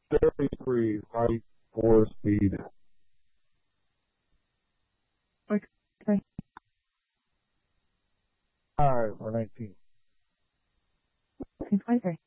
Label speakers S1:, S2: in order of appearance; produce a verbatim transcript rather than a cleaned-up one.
S1: thirty-three, light, four speed.
S2: Okay.
S1: Alright, we're nineteen.
S2: twenty-three.